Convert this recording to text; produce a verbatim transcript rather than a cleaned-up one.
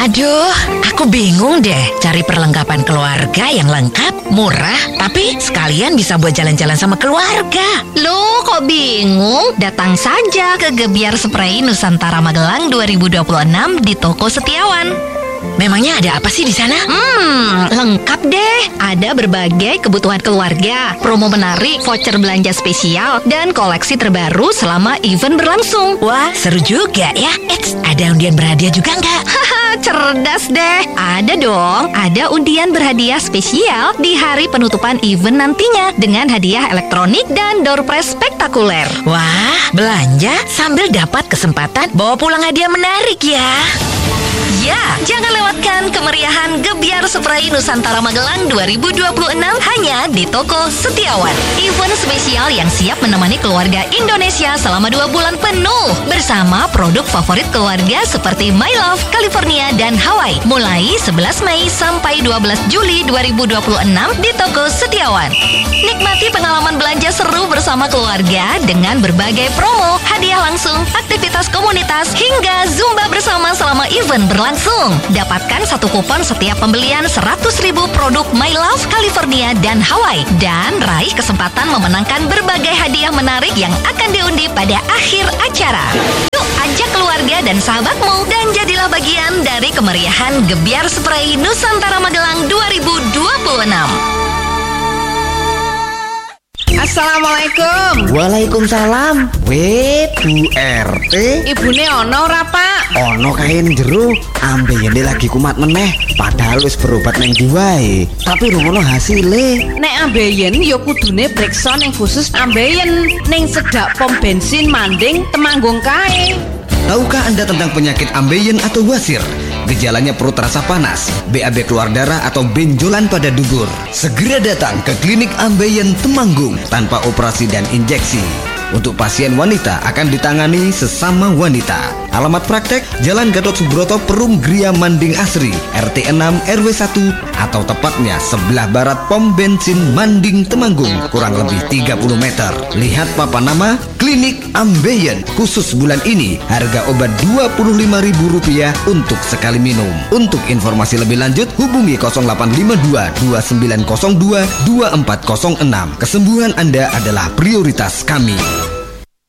Aduh, aku bingung deh cari perlengkapan keluarga yang lengkap, murah, tapi sekalian bisa buat jalan-jalan sama keluarga. Loh, kok bingung? Datang saja ke Gebiar Spray Nusantara Magelang dua ribu dua puluh enam di Toko Setiawan. Memangnya ada apa sih di sana? Hmm, lengkap deh. Ada berbagai kebutuhan keluarga, promo menarik, voucher belanja spesial, dan koleksi terbaru selama event berlangsung. Wah, seru juga ya. Eits, ada undian berhadiah juga nggak? Haha, cerdas deh. Ada dong, ada undian berhadiah spesial di hari penutupan event nantinya dengan hadiah elektronik dan door prize spektakuler. Wah, belanja sambil dapat kesempatan bawa pulang hadiah menarik ya. Ya, jangan lewatkan kemeriahan Gebiar Spray Nusantara Magelang dua ribu dua puluh enam hanya di Toko Setiawan. Event spesial yang siap menemani keluarga Indonesia selama dua bulan penuh bersama produk favorit keluarga seperti My Love, California, dan Hawaii. Mulai sebelas Mei sampai dua belas Juli dua ribu dua puluh enam di Toko Setiawan. Nikmati pengalaman belanja seru bersama keluarga dengan berbagai promo, hadiah langsung, aktivitas komunitas, hingga Zumba bersama selama event berlangsung. Dapatkan satu kupon setiap pembelian seratus ribu produk My Love, California, dan Hawaii. Dan raih kesempatan memenangkan berbagai hadiah menarik yang akan diundi pada akhir acara. Yuk, ajak keluarga dan sahabatmu dan jadilah bagian dari kemeriahan Gebiar Spray Nusantara Magelang dua ribu dua puluh enam. Assalamualaikum. Waalaikumsalam. Weh, Bu R T. Ibune ono ora, Pak? Ono kae ning jero. Ambeyene lagi kumat meneh. Padahal wis berobat nang ndi wae. Tapi rumono hasile. Nek ambeien ya kudune priksa ning khusus ambeien ning sedak pom bensin Manding Temanggung kae. Tahukah Anda tentang penyakit ambeien atau wasir? Gejalanya perut terasa panas, B A B keluar darah atau benjolan pada dubur. Segera datang ke Klinik Ambeien Temanggung tanpa operasi dan injeksi. Untuk pasien wanita akan ditangani sesama wanita. Alamat praktek Jalan Gatot Subroto, Perum Gria, Manding Asri, R T enam R W satu, atau tepatnya sebelah barat pom bensin Manding Temanggung, kurang lebih tiga puluh meter. Lihat papan nama Klinik Ambeien. Khusus bulan ini harga obat dua puluh lima ribu rupiah untuk sekali minum. Untuk informasi lebih lanjut hubungi nol delapan lima dua dua sembilan nol dua dua empat nol enam. Kesembuhan Anda adalah prioritas kami.